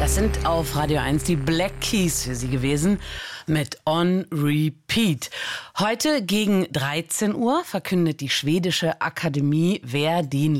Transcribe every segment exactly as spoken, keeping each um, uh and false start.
Das sind auf Radio eins die Black Keys für Sie gewesen mit On Repeat. Heute gegen dreizehn Uhr verkündet die schwedische Akademie, wer den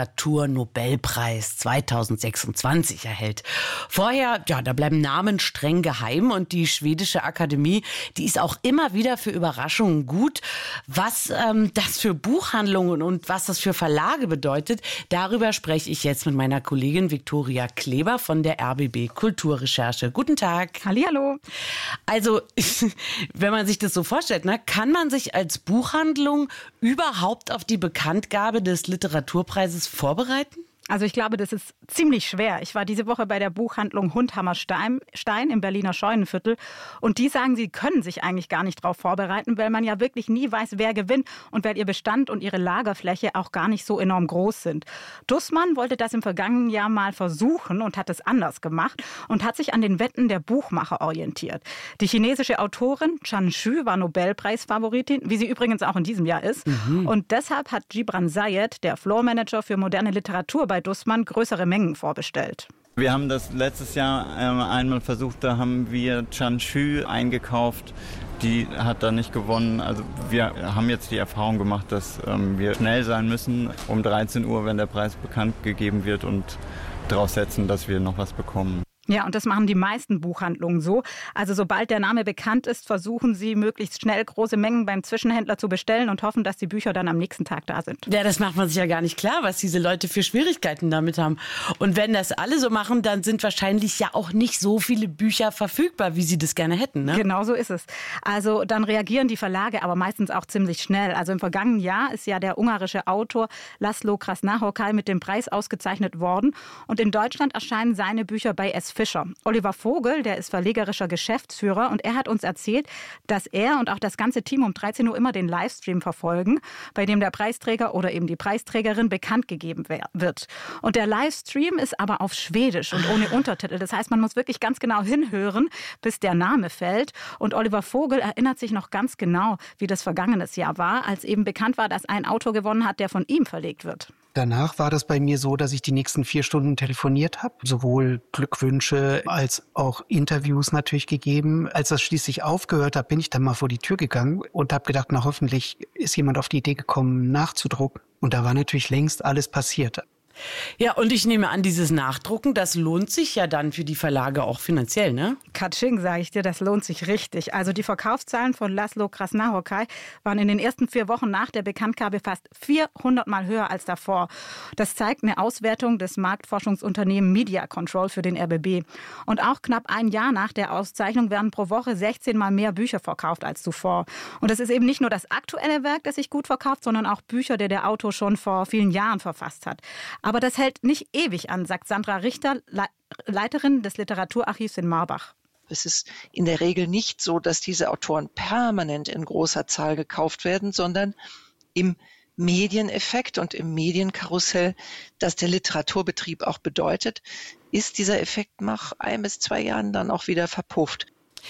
Literaturnobelpreis zweitausendsechsundzwanzig erhält. Vorher, ja, da bleiben Namen streng geheim und die schwedische Akademie, die ist auch immer wieder für Überraschungen gut. Was ähm, das für Buchhandlungen und was das für Verlage bedeutet, darüber spreche ich jetzt mit meiner Kollegin Viktoria Kleber von der R B B Kulturrecherche. Guten Tag. Hallihallo. Also, wenn man sich das so vorstellt, ne, kann man sich als Buchhandlung überhaupt auf die Bekanntgabe des Literaturpreises vorbereiten? Also ich glaube, das ist ziemlich schwer. Ich war diese Woche bei der Buchhandlung Hundhammer Stein, Stein im Berliner Scheunenviertel und die sagen, sie können sich eigentlich gar nicht darauf vorbereiten, weil man ja wirklich nie weiß, wer gewinnt und weil ihr Bestand und ihre Lagerfläche auch gar nicht so enorm groß sind. Dussmann wollte das im vergangenen Jahr mal versuchen und hat es anders gemacht und hat sich an den Wetten der Buchmacher orientiert. Die chinesische Autorin Chan Xu war Nobelpreisfavoritin, wie sie übrigens auch in diesem Jahr ist. Mhm. Und deshalb hat Gibran Zayed, der Floormanager für moderne Literatur bei Dussmann, größere Mengen vorbestellt. Wir haben das letztes Jahr ähm, einmal versucht, da haben wir Chan Xu eingekauft. Die hat da nicht gewonnen. Also wir haben jetzt die Erfahrung gemacht, dass ähm, wir schnell sein müssen, um dreizehn Uhr, wenn der Preis bekannt gegeben wird und darauf setzen, dass wir noch was bekommen. Ja, und das machen die meisten Buchhandlungen so. Also sobald der Name bekannt ist, versuchen sie möglichst schnell große Mengen beim Zwischenhändler zu bestellen und hoffen, dass die Bücher dann am nächsten Tag da sind. Ja, das macht man sich ja gar nicht klar, was diese Leute für Schwierigkeiten damit haben. Und wenn das alle so machen, dann sind wahrscheinlich ja auch nicht so viele Bücher verfügbar, wie sie das gerne hätten, ne? Genau so ist es. Also dann reagieren die Verlage aber meistens auch ziemlich schnell. Also im vergangenen Jahr ist ja der ungarische Autor Laszlo Krasznahorkai mit dem Preis ausgezeichnet worden. Und in Deutschland erscheinen seine Bücher bei S. Fischer. Oliver Vogel, der ist verlegerischer Geschäftsführer und er hat uns erzählt, dass er und auch das ganze Team um dreizehn Uhr immer den Livestream verfolgen, bei dem der Preisträger oder eben die Preisträgerin bekannt gegeben wird. Und der Livestream ist aber auf Schwedisch und ohne Untertitel. Das heißt, man muss wirklich ganz genau hinhören, bis der Name fällt. Und Oliver Vogel erinnert sich noch ganz genau, wie das vergangenes Jahr war, als eben bekannt war, dass ein Autor gewonnen hat, der von ihm verlegt wird. Danach war das bei mir so, dass ich die nächsten vier Stunden telefoniert habe, sowohl Glückwünsche als auch Interviews natürlich gegeben. Als das schließlich aufgehört hat, bin ich dann mal vor die Tür gegangen und habe gedacht, na hoffentlich ist jemand auf die Idee gekommen, nachzudrucken. Und da war natürlich längst alles passiert. Ja, und ich nehme an, dieses Nachdrucken, das lohnt sich ja dann für die Verlage auch finanziell, ne? Katsching, sage ich dir, das lohnt sich richtig. Also die Verkaufszahlen von Laszlo Krasznahorkai waren in den ersten vier Wochen nach der Bekanntgabe fast vierhundert Mal höher als davor. Das zeigt eine Auswertung des Marktforschungsunternehmens Media Control für den R B B. Und auch knapp ein Jahr nach der Auszeichnung werden pro Woche sechzehn Mal mehr Bücher verkauft als zuvor. Und es ist eben nicht nur das aktuelle Werk, das sich gut verkauft, sondern auch Bücher, die der Autor schon vor vielen Jahren verfasst hat. Aber das hält nicht ewig an, sagt Sandra Richter, Leiterin des Literaturarchivs in Marbach. Es ist in der Regel nicht so, dass diese Autoren permanent in großer Zahl gekauft werden, sondern im Medieneffekt und im Medienkarussell, das der Literaturbetrieb auch bedeutet, ist dieser Effekt nach ein bis zwei Jahren dann auch wieder verpufft.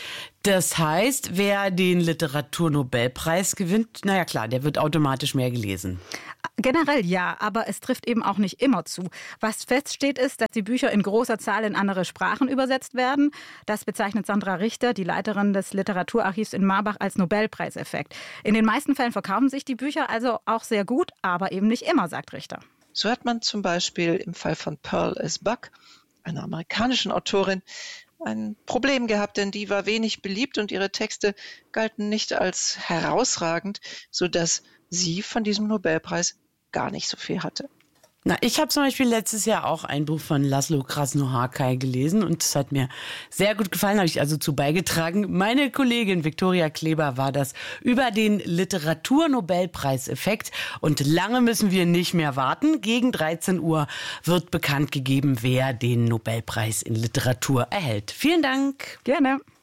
Das heißt, wer den Literaturnobelpreis gewinnt, naja klar, der wird automatisch mehr gelesen. Generell ja, aber es trifft eben auch nicht immer zu. Was feststeht ist, dass die Bücher in großer Zahl in andere Sprachen übersetzt werden. Das bezeichnet Sandra Richter, die Leiterin des Literaturarchivs in Marbach, als Nobelpreiseffekt. In den meisten Fällen verkaufen sich die Bücher also auch sehr gut, aber eben nicht immer, sagt Richter. So hat man zum Beispiel im Fall von Pearl S. Buck, einer amerikanischen Autorin, ein Problem gehabt, denn die war wenig beliebt und ihre Texte galten nicht als herausragend, sodass sie von diesem Nobelpreis gar nicht so viel hatte. Na, ich habe zum Beispiel letztes Jahr auch ein Buch von Laszlo Krasznahorkai gelesen und es hat mir sehr gut gefallen, habe ich also zu beigetragen. Meine Kollegin Viktoria Kleber war das über den Literaturnobelpreiseffekt und lange müssen wir nicht mehr warten. Gegen dreizehn Uhr wird bekannt gegeben, wer den Nobelpreis in Literatur erhält. Vielen Dank. Gerne.